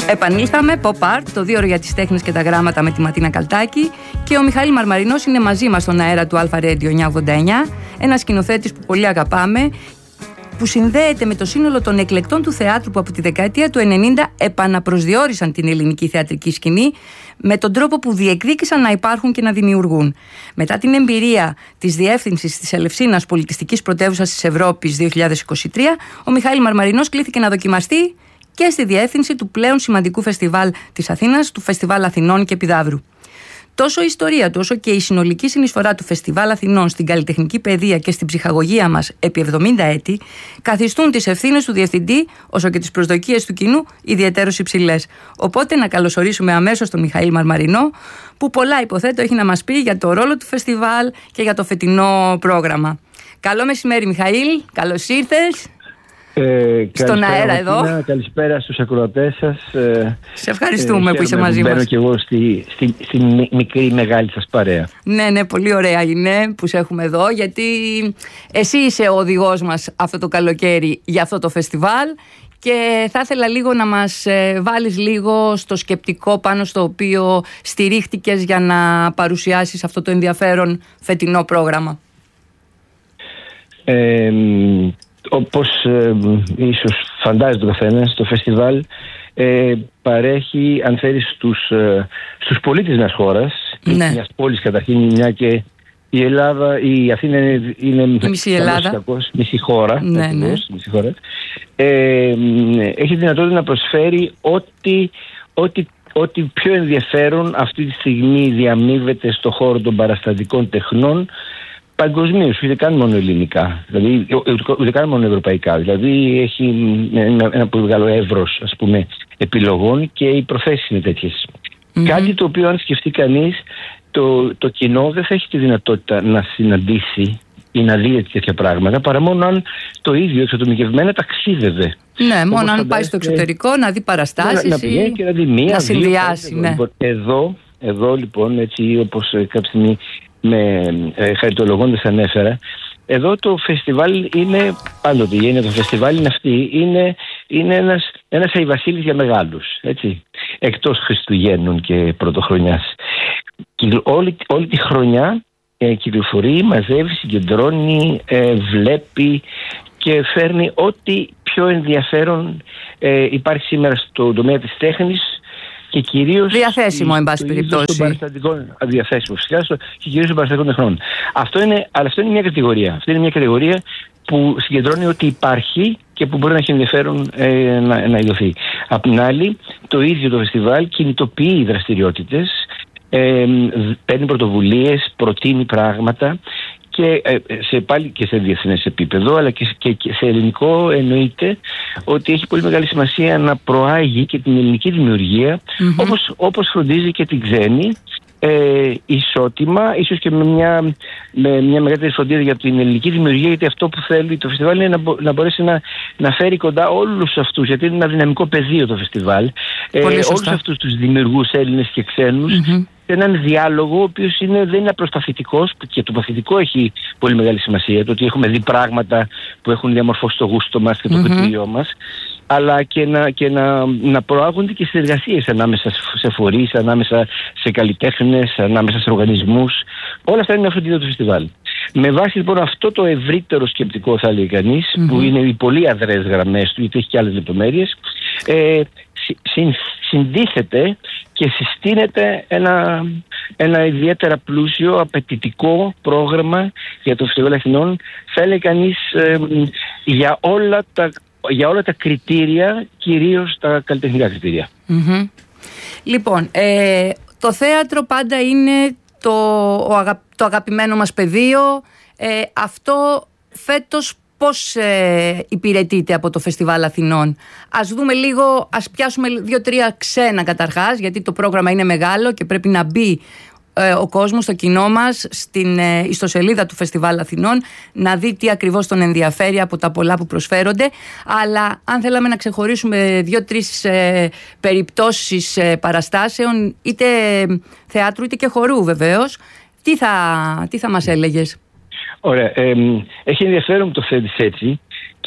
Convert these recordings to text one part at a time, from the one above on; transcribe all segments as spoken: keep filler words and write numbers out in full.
Επανήλθαμε, Pop Art, το δύο ώρο για τις τέχνες και τα γράμματα με τη Ματίνα Καλτάκη, και ο Μιχαήλ Μαρμαρινός είναι μαζί μας στον αέρα του Αλφα Radio εννιακόσια ογδόντα εννιά, ένας σκηνοθέτης που πολύ αγαπάμε, που συνδέεται με το σύνολο των εκλεκτών του θεάτρου που από τη δεκαετία του ενενήντα επαναπροσδιορίσαν την ελληνική θεατρική σκηνή με τον τρόπο που διεκδίκησαν να υπάρχουν και να δημιουργούν. Μετά την εμπειρία της διεύθυνσης της Ελευσίνας Πολιτιστικής Πρωτεύουσας της Ευρώπης δύο χιλιάδες είκοσι τρία, ο Μιχαήλ Μαρμαρινός κλήθηκε να δοκιμαστεί και στη διεύθυνση του πλέον σημαντικού φεστιβάλ της Αθήνας, του Φεστιβάλ Αθηνών και Επιδαύρου. Τόσο η ιστορία του, όσο και η συνολική συνεισφορά του Φεστιβάλ Αθηνών στην καλλιτεχνική παιδεία και στην ψυχαγωγία μας επί εβδομήντα έτη, καθιστούν τις ευθύνες του διευθυντή, όσο και τις προσδοκίες του κοινού, ιδιαιτέρως υψηλές. Οπότε να καλωσορίσουμε αμέσως τον Μιχαήλ Μαρμαρινό, που πολλά υποθέτω έχει να μας πει για το ρόλο του φεστιβάλ και για το φετινό πρόγραμμα. Καλό μεσημέρι, Μιχαήλ, καλώς ήρθες. Ε, στον αέρα εδώ. Καλησπέρα στους ακροατές σας. Ε, Σε ευχαριστούμε ε, που είσαι μαζί μας. Μπαίνω και εγώ στη, στη, στη μικρή μεγάλη σας παρέα. Ναι, ναι, πολύ ωραία είναι που σε έχουμε εδώ, γιατί εσύ είσαι ο οδηγός μας αυτό το καλοκαίρι για αυτό το φεστιβάλ, και θα ήθελα λίγο να μας βάλεις λίγο στο σκεπτικό πάνω στο οποίο στηρίχτηκες για να παρουσιάσεις αυτό το ενδιαφέρον φετινό πρόγραμμα. Ε, Όπως ε, ίσως φαντάζεται ο καθένας, το φεστιβάλ ε, παρέχει, αν θέλεις, στους, ε, στους πολίτες μιας χώρας, ναι. μιας πόλης καταρχήν, μια και η Ελλάδα, η Αθήνα είναι, είναι η μισή Ελλάδα, κακώς, μισή χώρα, ναι, ακριβώς, ναι. μισή χώρα. Ε, έχει δυνατότητα να προσφέρει ό,τι, ό,τι, ό,τι πιο ενδιαφέρον αυτή τη στιγμή διαμείβεται στο χώρο των παραστατικών τεχνών, παγκοσμίως, ούτε καν μόνο ελληνικά, δηλαδή, ούτε καν μόνο ευρωπαϊκά. Δηλαδή έχει ένα, ένα πολύ μεγάλο εύρος, ας πούμε, επιλογών, και οι προθέσεις είναι τέτοιες. Mm-hmm. Κάτι το οποίο, αν σκεφτεί κανείς, το, το κοινό δεν θα έχει τη δυνατότητα να συναντήσει ή να δει τέτοια πράγματα, παρά μόνο αν το ίδιο εξατομικευμένα ταξίδευε. Ναι, μόνο όπως αν πάει στο εξωτερικό να δει παραστάσεις να, να πηγαίνει και να δει μία, να συνδυάσει. Δύο, ναι. λοιπόν, εδώ, εδώ λοιπόν, έτσι όπως κάποια στιγμή με ε, χαριτολογώντας ανέφερα, εδώ το φεστιβάλ είναι, πάντοτε η έννοια του φεστιβάλ είναι αυτή, είναι, είναι ένας, ένας αϊβασίλης για μεγάλους, έτσι, εκτός Χριστουγέννων και Πρωτοχρονιάς. Και όλη, όλη τη χρονιά ε, κυκλοφορεί, μαζεύει, συγκεντρώνει, ε, βλέπει και φέρνει ό,τι πιο ενδιαφέρον ε, υπάρχει σήμερα στον τομέα της τέχνης, και κυρίως διαθέσιμο, εν πάση περιπτώσει. Διαθέσιμο, φυσικά, στο, και κυρίως των παραστατικών τεχνών. Αυτό είναι, αλλά αυτό είναι μια κατηγορία. Αυτή είναι μια κατηγορία που συγκεντρώνει ό,τι υπάρχει και που μπορεί να έχει ενδιαφέρον ε, να, να ειδωθεί. Απ' την άλλη, το ίδιο το φεστιβάλ κινητοποιεί δραστηριότητες, ε, παίρνει πρωτοβουλίες, προτείνει πράγματα, και σε, πάλι και σε διεθνές επίπεδο, αλλά και, και, και σε ελληνικό εννοείται ότι έχει πολύ μεγάλη σημασία να προάγει και την ελληνική δημιουργία, mm-hmm. όπως, όπως φροντίζει και την ξένη, ε, ισότιμα, ίσως και με μια, με μια μεγαλύτερη φροντίδα για την ελληνική δημιουργία, γιατί αυτό που θέλει το φεστιβάλ είναι να, να μπορέσει να, να φέρει κοντά όλους αυτούς, γιατί είναι ένα δυναμικό πεδίο το φεστιβάλ, ε, όλους αυτούς τους δημιουργούς Έλληνες και ξένους, mm-hmm. σε έναν διάλογο ο οποίος είναι, δεν είναι απροσπαθητικός, και το παθητικό έχει πολύ μεγάλη σημασία, το ότι έχουμε δει πράγματα που έχουν διαμορφώσει το γούστο μας και το κριτήριό mm-hmm. μας, αλλά και, να, και να, να προάγονται και συνεργασίες ανάμεσα σε φορείς, ανάμεσα σε καλλιτέχνες, ανάμεσα σε οργανισμούς. Όλα αυτά είναι μια φροντίδα του φεστιβάλ. Με βάση λοιπόν αυτό το ευρύτερο σκεπτικό, θα λέει κανείς, mm-hmm. που είναι οι πολύ αδρές γραμμές του, γιατί έχει και άλλες λεπτομέρειες, ε, συ, συντίθεται και συστήνεται ένα, ένα ιδιαίτερα πλούσιο, απαιτητικό πρόγραμμα για το Φεστιβάλ Αθηνών, θα έλεγε κανείς, ε, για όλα τα για όλα τα κριτήρια, κυρίως τα καλλιτεχνικά κριτήρια. Mm-hmm. Λοιπόν, ε, το θέατρο πάντα είναι το, ο αγα, το αγαπημένο μας πεδίο. Ε, αυτό φέτος πώς ε, υπηρετείται από το Φεστιβάλ Αθηνών? Ας δούμε λίγο, ας πιάσουμε δύο-τρία ξένα καταρχάς, γιατί το πρόγραμμα είναι μεγάλο και πρέπει να μπει ο κόσμος, το κοινό μας, στην ε, ιστοσελίδα του Φεστιβάλ Αθηνών, να δει τι ακριβώς τον ενδιαφέρει από τα πολλά που προσφέρονται. Αλλά αν θέλαμε να ξεχωρίσουμε δύο-τρεις ε, περιπτώσεις ε, παραστάσεων, είτε θεάτρου είτε και χορού βεβαίως, τι θα, τι θα μας έλεγες? Ωραία. Ε, έχει ενδιαφέρον που το θέτεις έτσι,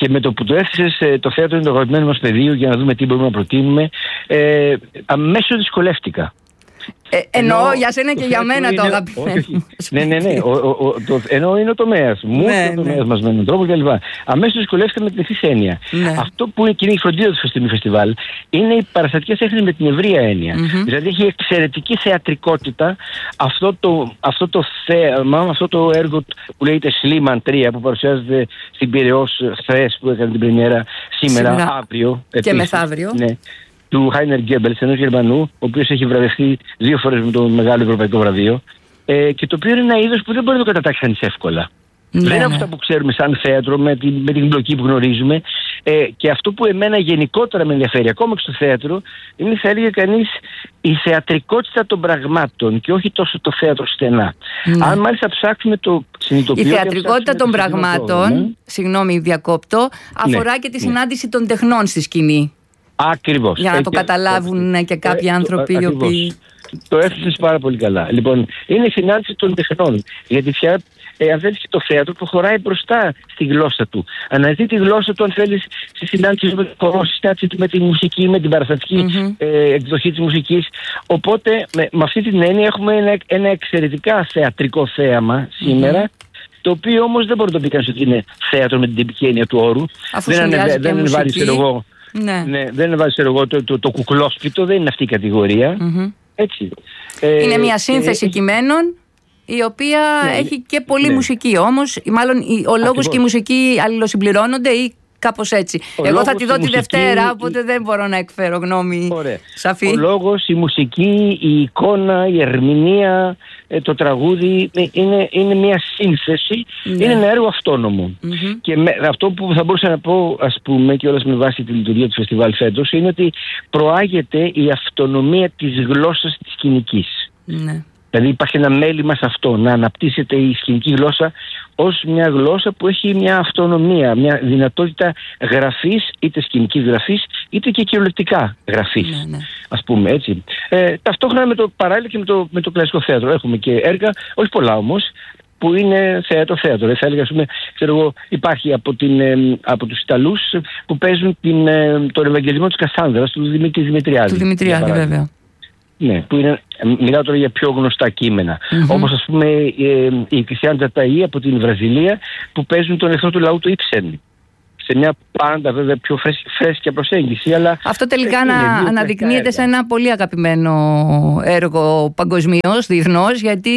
και με το που το έθεσες, το θέατρο είναι το αγαπημένο μας πεδίο για να δούμε τι μπορούμε να προτείνουμε, ε, αμέσως δυσκολεύτηκα. Ε, εννοώ ενώ, για σένα και για μένα το αγαπημένο. Ναι, ναι, ναι. Ο, ο, ο, το, ενώ είναι ο τομέας μου, ναι, ο τομέας ναι. μας με έναν τρόπο κλπ. Αμέσως δυσκολεύτηκα με την εξής έννοια. Ναι. Αυτό που είναι κοινή φροντίδα του Φεστιμή Φεστιβάλ είναι οι παραστατικές τέχνες με την ευρεία έννοια. Mm-hmm. Δηλαδή έχει εξαιρετική θεατρικότητα αυτό το, αυτό το θέαμα, αυτό το έργο που λέγεται Σλίμαν τρία, που παρουσιάζεται στην Πειραιώς χθες που έκανε την πρεμιέρα, σήμερα, σήμερα. αύριο. Και επίσης, μεθαύριο. Ναι. Του Χάινερ Γκέμπελς, ενός Γερμανού, ο οποίος έχει βραβευτεί δύο φορές με το μεγάλο ευρωπαϊκό βραβείο, ε, και το οποίο είναι ένα είδος που δεν μπορεί να το κατατάξει κανείς εύκολα. Ναι, δεν είναι ναι. αυτά που ξέρουμε σαν θέατρο, με την, με την μπλοκή που γνωρίζουμε. Ε, και αυτό που εμένα γενικότερα με ενδιαφέρει, ακόμα και στο θέατρο, είναι, θα έλεγε κανείς, η θεατρικότητα των πραγμάτων και όχι τόσο το θέατρο στενά. Ναι. Αν μάλιστα ψάξουμε το συνειδητοποιώ. Η θεατρικότητα των πραγμάτων, ναι. συγγνώμη, διακόπτω, αφορά ναι. και τη συνάντηση ναι. των τεχνών στη σκηνή. Ακριβώς. Για να ε, το και, καταλάβουν ε, και κάποιοι ε, άνθρωποι οι οποίοι... Το έθεσες πάρα πολύ καλά. Λοιπόν, είναι η συνάντηση των τεχνών. Γιατί πια, ε, αν θέλεις, και το θέατρο προχωράει μπροστά στη γλώσσα του. Αναζητεί τη γλώσσα του, αν θέλεις, στη συνάντηση με το χορό, στη συνάντηση με τη μουσική, με την παραστατική mm-hmm. ε, εκδοχή της μουσικής. Οπότε, με, με αυτή την έννοια, έχουμε ένα, ένα εξαιρετικά θεατρικό θέαμα σήμερα. Mm-hmm. Το οποίο όμως δεν μπορεί να το πει κανείς ότι είναι θέατρο με την τυπική έννοια του όρου. Αφού δεν ανεβάζει εγώ. Ναι. Ναι, δεν βάζει εγώ το, το, το κουκλόσπιτο, δεν είναι αυτή η κατηγορία. Mm-hmm. Έτσι. Είναι ε, μια σύνθεση ε, κειμένων η οποία ναι, έχει και πολλή ναι. μουσική. Όμως, μάλλον ο λόγος και η μουσική αλληλοσυμπληρώνονται ή κάπως έτσι. Ο εγώ θα τη δω τη μουσική, Δευτέρα, οπότε η... δεν μπορώ να εκφέρω γνώμη Ωραία. σαφή. Ο λόγος, η μουσική, η εικόνα, η ερμηνεία, το τραγούδι είναι, είναι μια σύνθεση, ναι. είναι ένα έργο αυτόνομο. Mm-hmm. Και με, αυτό που θα μπορούσα να πω, ας πούμε, και όλας με βάση τη λειτουργία του φεστιβάλ φέτος, είναι ότι προάγεται η αυτονομία της γλώσσας της σκηνικής. Ναι. Δηλαδή υπάρχει ένα μέλημα σε αυτό, να αναπτύσσεται η σκηνική γλώσσα ως μια γλώσσα που έχει μια αυτονομία, μια δυνατότητα γραφής, είτε σκηνικής γραφής, είτε και κυριολεκτικά γραφής, ναι, ναι. ας πούμε έτσι. Ε, ταυτόχρονα με το παράλληλο και με το, με το κλασικό θέατρο έχουμε και έργα, όχι πολλά όμως, που είναι θέατρο-θέατρο. Θα έλεγα, ας πούμε, ξέρω εγώ, υπάρχει από, την, ε, από τους Ιταλούς που παίζουν την, ε, τον Ευαγγελισμό της Κασάνδρας, του Δημήτρη Δημητριάδη. Του Δημητριάδη, βέβαια. Ναι, που είναι, μιλάω τώρα για πιο γνωστά κείμενα. Mm-hmm. Όπως, ας πούμε, ε, η Κριστιαν Τζαταΐ από την Βραζιλία, που παίζουν τον εχθρό του λαού του Ιψέν. Σε μια πάντα βέβαια πιο φρέσκια προσέγγιση. Αλλά αυτό τελικά ανα, αναδεικνύεται έργα. σε ένα πολύ αγαπημένο έργο παγκοσμίως, διεθνώς, γιατί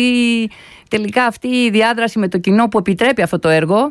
τελικά αυτή η διάδραση με το κοινό που επιτρέπει αυτό το έργο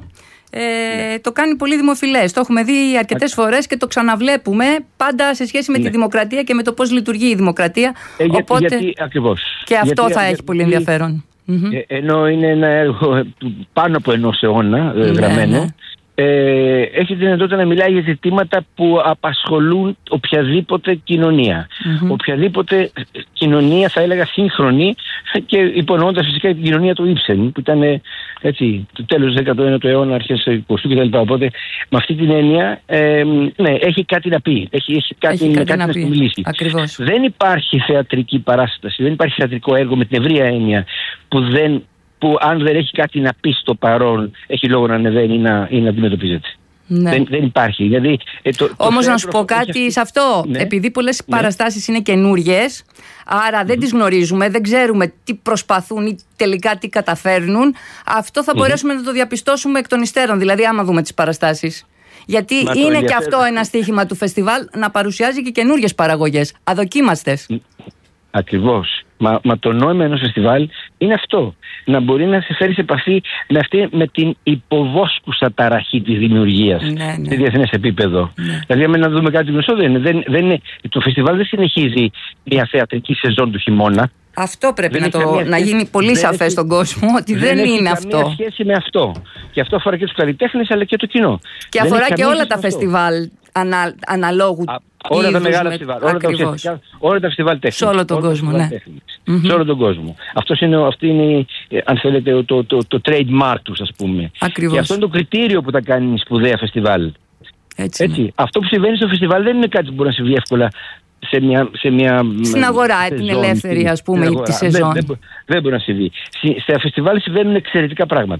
Ε, το κάνει πολύ δημοφιλές. Το έχουμε δει αρκετές φορές και το ξαναβλέπουμε πάντα σε σχέση με ναι. τη δημοκρατία και με το πώς λειτουργεί η δημοκρατία. Ε, για, Οπότε γιατί, ακριβώς. Και αυτό γιατί, θα γιατί, έχει πολύ ενδιαφέρον. Ε, ενώ είναι ένα έργο πάνω από ενός αιώνα ναι, γραμμένο, ναι. Ε, έχει τη δυνατότητα να μιλάει για ζητήματα που απασχολούν οποιαδήποτε κοινωνία. Mm-hmm. Οποιαδήποτε κοινωνία, θα έλεγα σύγχρονη, και υπονοώντας φυσικά την κοινωνία του Ήψεν, που ήταν έτσι, το τέλος του δέκατου ένατου αιώνα, αρχές του εικοστού κτλ. Οπότε με αυτή την έννοια ε, ναι, έχει κάτι να πει, έχει, έχει κάτι, έχει κάτι, κάτι να, να σου μιλήσει. Ακριβώς. Δεν υπάρχει θεατρική παράσταση, δεν υπάρχει θεατρικό έργο με την ευρεία έννοια που δεν που αν δεν έχει κάτι να πει στο παρόν, έχει λόγο να ανεβαίνει ή να, ή να αντιμετωπίζεται. Ναι. Δεν, δεν υπάρχει. Δηλαδή, ε, το, Όμως το να σου πω κάτι έχει... σε αυτό. Ναι. Επειδή πολλές ναι. παραστάσεις είναι καινούριες, άρα δεν mm-hmm. τις γνωρίζουμε, δεν ξέρουμε τι προσπαθούν ή τελικά τι καταφέρνουν, αυτό θα mm-hmm. μπορέσουμε να το διαπιστώσουμε εκ των υστέρων, δηλαδή άμα δούμε τις παραστάσεις. Γιατί Μα είναι και αυτό ένα στοίχημα του φεστιβάλ, να παρουσιάζει και καινούριες παραγωγές, αδοκίμαστες. Ακριβώς. Μα, μα το νόημα ενός φεστιβάλ είναι αυτό. Να μπορεί να σε φέρει σε επαφή με, αυτή, με την υποβόσκουσα ταραχή της δημιουργίας ναι, ναι. σε διεθνές επίπεδο. Ναι. Δηλαδή, αν να δούμε κάτι γνωστό, δεν είναι, δεν, δεν είναι, το φεστιβάλ δεν συνεχίζει μια θεατρική σεζόν του χειμώνα. Αυτό πρέπει να, το, να γίνει πολύ σαφές στον κόσμο, ότι δεν, δεν είναι αυτό. Δεν έχει σχέση με αυτό. Και αυτό αφορά και τους καλλιτέχνες αλλά και το κοινό. Και δεν αφορά και όλα τα φεστιβάλ ανα, αναλόγου. Α, όλα τα μεγάλα φεστιβάλ. Όλα τα, ουσιαστικά, όλα τα φεστιβάλ τέχνης. Σε όλο τον κόσμο, ναι. Mm-hmm. Σε όλο τον κόσμο. Αυτός είναι, αυτή είναι, αν θέλετε, το, το, το, το trademark τους, ας πούμε. Ακριβώς. Και αυτό είναι το κριτήριο που τα κάνει σπουδαία φεστιβάλ. Έτσι, Έτσι. Αυτό που συμβαίνει στο φεστιβάλ δεν είναι κάτι που μπορεί να συμβεί εύκολα σε μια, σε μια στην αγορά, σεζόν, την ελεύθερη, ας πούμε, τη σεζόν. Δεν, δεν, δεν μπορεί να συμβεί. Στα φεστιβάλ συμβαίνουν εξαιρετικά πράγματα.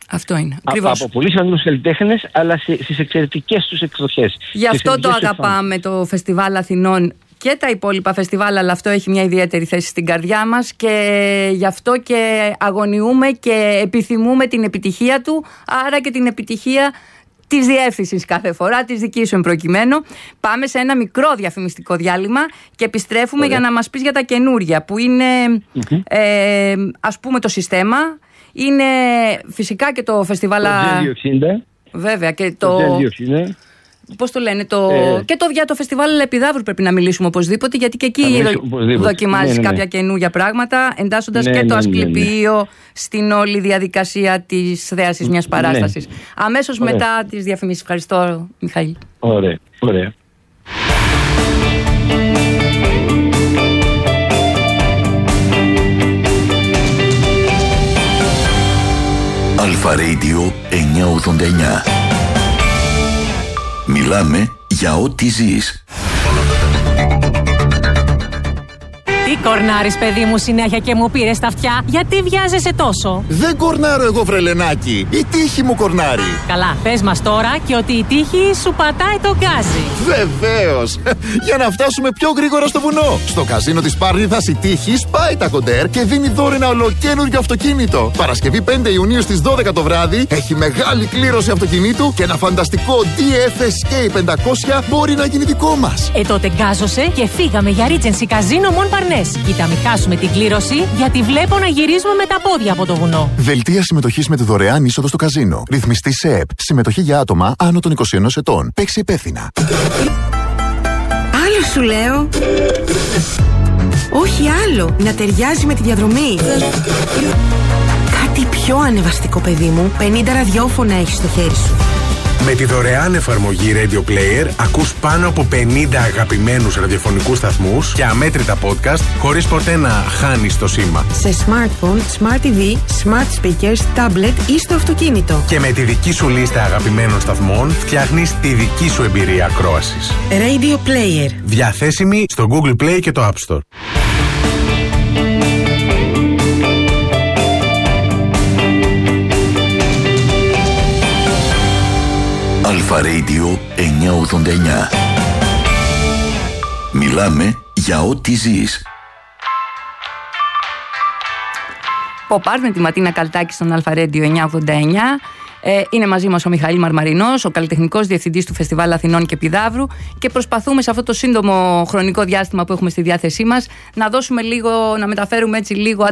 Αυτό είναι. Α, από πολύ σημαντικούς καλλιτέχνες, αλλά στις εξαιρετικές τους εκδοχές. Γι' αυτό το αγαπάμε το Φεστιβάλ Αθηνών και τα υπόλοιπα φεστιβάλ, αλλά αυτό έχει μια ιδιαίτερη θέση στην καρδιά μας και γι' αυτό και αγωνιούμε και επιθυμούμε την επιτυχία του, άρα και την επιτυχία της διεύθυνσης κάθε φορά, της δικής σου εμπροκειμένου. Πάμε σε ένα μικρό διαφημιστικό διάλειμμα και επιστρέφουμε Ωραία. για να μας πεις για τα καινούρια που είναι mm-hmm. ε, ας πούμε το Συστέμα, είναι φυσικά και το φεστιβάλ. Το τζι διακόσια εξήντα. Βέβαια και το. το διακόσια εξήντα. Πώς το λένε, το... Ε... και το, για το φεστιβάλ Επιδαύρου πρέπει να μιλήσουμε οπωσδήποτε, γιατί και εκεί δο... δοκιμάζεις ναι, ναι, ναι. κάποια καινούργια πράγματα, εντάσσοντας ναι, και το Ασκληπείο ναι, ναι, ναι. στην όλη διαδικασία της θέασης μιας παράστασης. Ναι. Αμέσως Ωραία. μετά τις διαφημίσεις. Ευχαριστώ, Μιχαήλ. Ωραία, ωραία. Αλφα Radio εννιακόσια ογδόντα εννιά. Μιλάμε για ό,τι ζεις. Τι κορνάρεις, παιδί μου, συνέχεια και μου πήρες τα αυτιά? Γιατί βιάζεσαι τόσο? Δεν κορνάρω εγώ, βρελενάκι. Η τύχη μου κορνάρει. Καλά, πες μας τώρα και ότι η τύχη σου πατάει το γκάζι. Βεβαίως. Για να φτάσουμε πιο γρήγορα στο βουνό. Στο καζίνο της Πάρνηθας η τύχη σπάει τα κοντέρ και δίνει δώρο ένα ολοκαίνουργιο αυτοκίνητο. Παρασκευή πέντε Ιουνίου στις δώδεκα το βράδυ έχει μεγάλη κλήρωση αυτοκινήτου και ένα φανταστικό ντι εφ ες κέι πεντακόσια μπορεί να γίνει δικό μας. Ε, τότε γκάζωσε και φύγαμε για Regency Casino Mon Parnasse. Κοίτα, μην χάσουμε την κλήρωση, γιατί βλέπω να γυρίζουμε με τα πόδια από το βουνό. Δελτία συμμετοχής με τη δωρεάν είσοδο στο καζίνο. Ρυθμιστή ΣΕΕΠ. Συμμετοχή για άτομα άνω των είκοσι ενός ετών. Παίξει υπεύθυνα. Άλλο σου λέω. Όχι άλλο. Να ταιριάζει με τη διαδρομή. Κάτι πιο ανεβαστικό, παιδί μου. πενήντα ραδιόφωνα έχεις στο χέρι σου. Με τη δωρεάν εφαρμογή Radio Player ακούς πάνω από πενήντα αγαπημένους ραδιοφωνικούς σταθμούς και αμέτρητα podcast χωρίς ποτέ να χάνεις το σήμα. Σε smartphone, smart τι βι, smart speakers, tablet ή στο αυτοκίνητο. Και με τη δική σου λίστα αγαπημένων σταθμών φτιάχνεις τη δική σου εμπειρία ακρόασης. Radio Player. Διαθέσιμη στο Google Play και το App Store. Αλφα Radio εννιακόσια ογδόντα εννιά. Μιλάμε για ό,τι ζεις. Ποπάρ με τη Ματίνα Καλτάκη στον Αλφα Radio εννιακόσια ογδόντα εννιά. Ε, είναι μαζί μας ο Μιχαήλ Μαρμαρινός, ο καλλιτεχνικός διευθυντής του Φεστιβάλ Αθηνών και Επιδαύρου, και προσπαθούμε σε αυτό το σύντομο χρονικό διάστημα που έχουμε στη διάθεσή μας να δώσουμε λίγο, να μεταφέρουμε έτσι λίγο